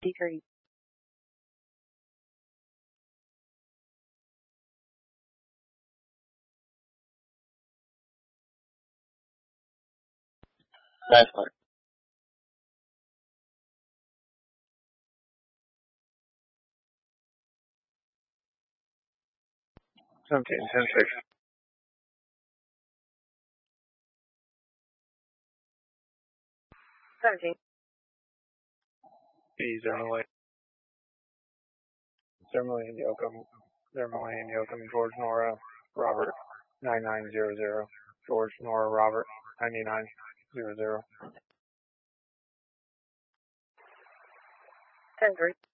D3. 17, 10-6. B, Zermaline. Zermaline, Yoakum. Zermaline, Yoakum, George Nora, Robert, 9900. George Nora, Robert, 9900. 10-3.